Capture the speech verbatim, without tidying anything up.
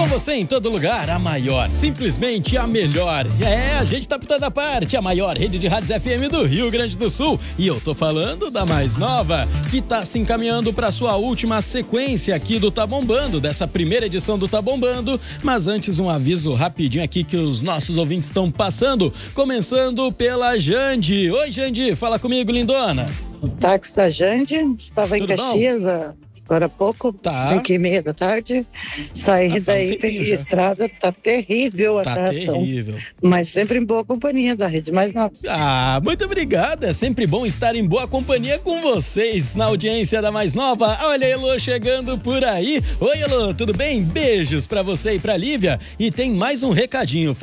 Com você em todo lugar, a maior, simplesmente a melhor. É, a gente tá por toda parte, a maior rede de rádios F M do Rio Grande do Sul. E eu tô falando da mais nova, que tá se encaminhando pra sua última sequência aqui do Tá Bombando, dessa primeira edição do Tá Bombando. Mas antes, um aviso rapidinho aqui que os nossos ouvintes estão passando, começando pela Jande. Oi, Jande, fala comigo, lindona. O táxi da Jande estava em Caxias há agora há pouco, Tá. cinco e meia da tarde, saí Ah, daí, peguei a estrada, tá terrível a Tá atração, terrível. mas sempre em boa companhia da Rede Mais Nova. Ah, muito obrigado. É sempre bom estar em boa companhia com vocês na audiência da Mais Nova. Olha a Elô chegando por aí. Oi, Elô, tudo bem? Beijos pra você e pra Lívia. E tem mais um recadinho.